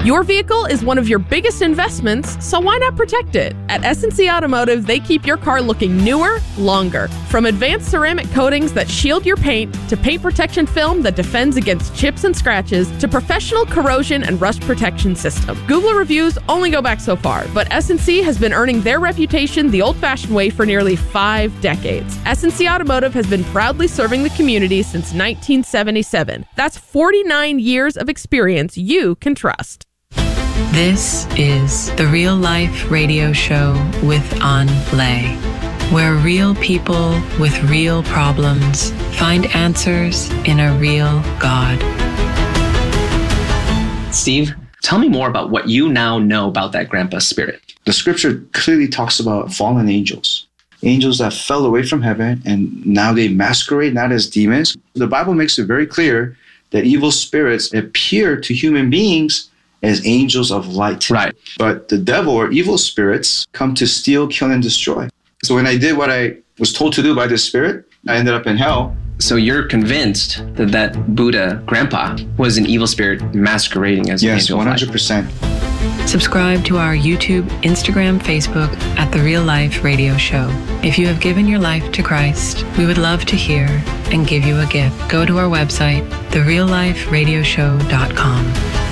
Your vehicle is one of your biggest investments, so why not protect it? At S&C Automotive, they keep your car looking newer, longer. From advanced ceramic coatings that shield your paint, to paint protection film that defends against chips and scratches, to professional corrosion and rust protection system. Google reviews only go back so far, but S&C has been earning their reputation the old-fashioned way for nearly 5 decades. S&C Automotive has been proudly serving the community since 1977. That's 49 years of experience you can trust. This is the Real Life Radio Show with An Lay, where real people with real problems find answers in a real God. Steve, tell me more about what you now know about that grandpa spirit. The scripture clearly talks about fallen angels. Angels that fell away from heaven and now they masquerade not as demons. The Bible makes it very clear that evil spirits appear to human beings as angels of light. Right. But the devil or evil spirits come to steal, kill, and destroy. So when I did what I was told to do by the spirit, I ended up in hell. So you're convinced that that Buddha grandpa was an evil spirit masquerading as an angel of light? Yes, 100%. Subscribe to our YouTube, Instagram, Facebook at The Real Life Radio Show. If you have given your life to Christ, we would love to hear and give you a gift. Go to our website, therealliferadioshow.com.